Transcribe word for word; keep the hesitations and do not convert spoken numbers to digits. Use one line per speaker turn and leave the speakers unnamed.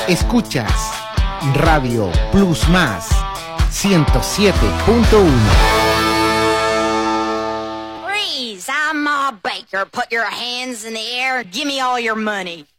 Escuchas Radio Plus Más ciento siete punto uno.
Freeze! I'm Ma Baker. Put your hands in the air. Give me all your money.